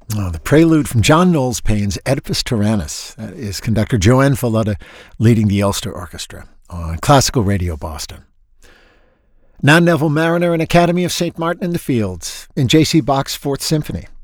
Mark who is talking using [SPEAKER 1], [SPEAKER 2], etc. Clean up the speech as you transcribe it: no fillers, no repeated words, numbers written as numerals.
[SPEAKER 1] The prelude from John Knowles Payne's Oedipus Tyrannus. That is conductor Joanne Falletta leading the Ulster Orchestra on Classical Radio Boston. Now Neville Marriner and Academy of St. Martin in the Fields in J.C. Bach's Fourth Symphony.